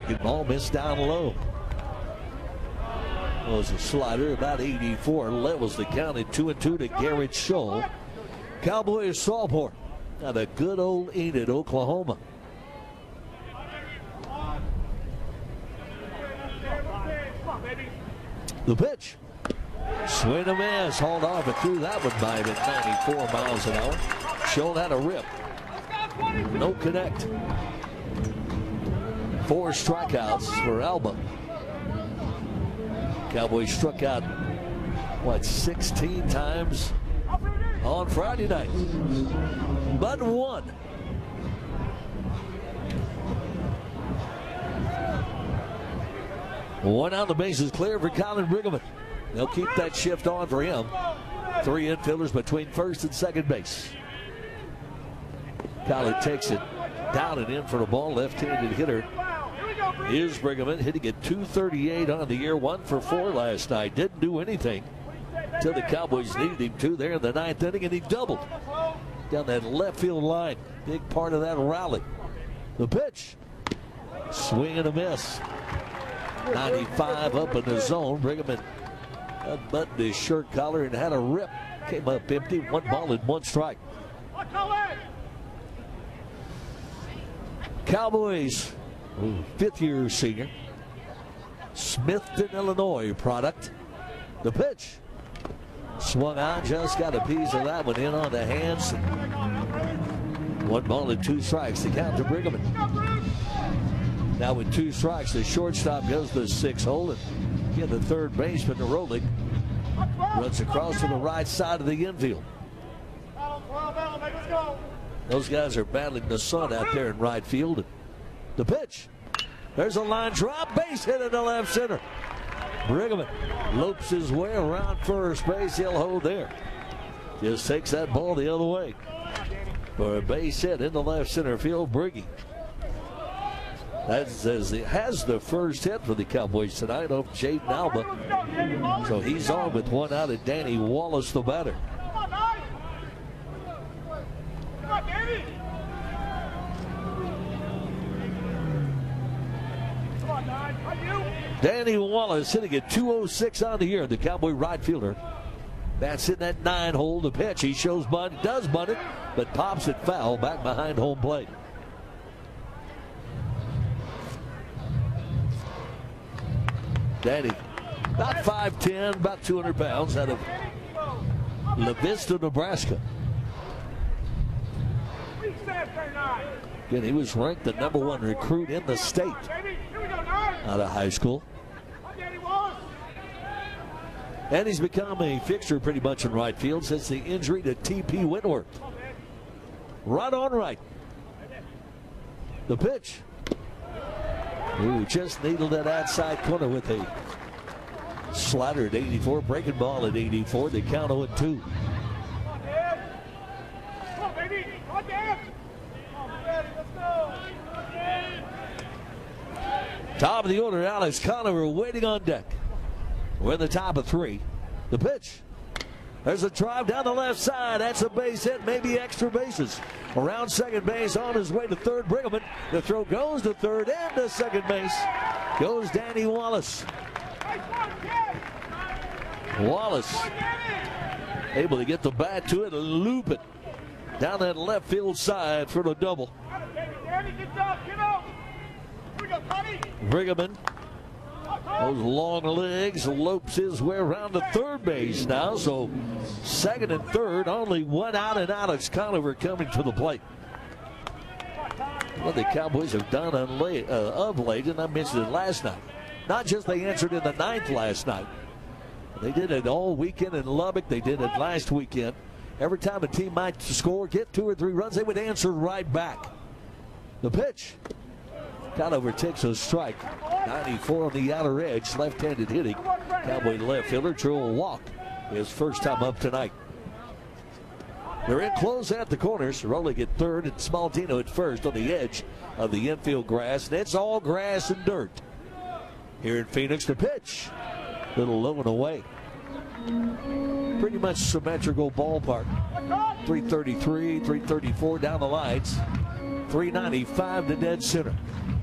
Breaking ball missed down low. It was a slider about 84. Levels the count at 2-2 to Garrett Scholl. Cowboys sophomore out of good old Enid, Oklahoma. The pitch. Swing and miss. Hauled off and threw that one by him at 94 miles an hour. Scholl had a rip. No connect. 4 strikeouts for Alba. Cowboys struck out, 16 times on Friday night. But 1. One out, the base is clear for Colin Brigham. They'll keep that shift on for him. 3 infielders between first and second base. Colin takes it down and in for the ball. Left-handed hitter is Brigham, hitting at 238 on the year. 1 for 4 last night. Didn't do anything until the Cowboys needed him to there in the 9th inning, and he doubled down that left field line. Big part of that rally. The pitch. Swing and a miss. 95 up in the zone. Brigham unbuttoned his shirt collar and had a rip. Came up empty. 1 ball and 1 strike. Cowboys, 5th-year senior, Smithton, Illinois product. The pitch. Swung out, just got a piece of that one in on the hands. 1 ball and 2 strikes to count to Brigham. Now with 2 strikes, the shortstop goes to the 6 hole, and again the third baseman, Rolik, runs across to the right side of the infield. Those guys are battling the sun out there in right field. The pitch. There's a line drop, base hit into left center. Brigham lopes his way around first base. He'll hold there. Just takes that ball the other way for a base hit into left center field. Briggy has the first hit for the Cowboys tonight off Jaden Alba. So he's on with 1 out of Danny Wallace, the batter. Danny Wallace hitting at 206 on the year. The Cowboy right fielder. That's in that 9 hole. The pitch. He shows bunt, does bunt it, but pops it foul back behind home plate. Danny, about 5'10", about 200 pounds, out of La Vista, Nebraska. Again, he was ranked the #1 recruit in the state out of high school. And he's become a fixture pretty much in right field since the injury to T.P. Whitworth. Right on right. The pitch. Ooh, just needled that outside corner with a slider at 84. Breaking ball at 84. The count 0-2. Top of the order, Alex Conover waiting on deck. We're in the top of 3. The pitch. There's a drive down the left side. That's a base hit, maybe extra bases. Around second base, on his way to third, Brigham. The throw goes to third and to second base. Goes Danny Wallace. Wallace able to get the bat to it and loop it down that left field side for the double. Brigham, those long legs, lopes his way around to third base now. So second and third, only 1 out, and Alex Conover coming to the plate. What the Cowboys have done of late, and I mentioned it last night. Not just they answered in the 9th last night. They did it all weekend in Lubbock. They did it last weekend. Every time a team might score, get 2 or 3 runs, they would answer right back. The pitch. Conover takes a strike. 94 on the outer edge, left-handed hitting. Cowboy left fielder, drew a walk. His first time up tonight. They're in close at the corners. Rolling at third and Smaltino at first on the edge of the infield grass. And it's all grass and dirt. Here in Phoenix, the pitch. Little low and away. Pretty much symmetrical ballpark. 333, 334 down the lights. 395 to dead center.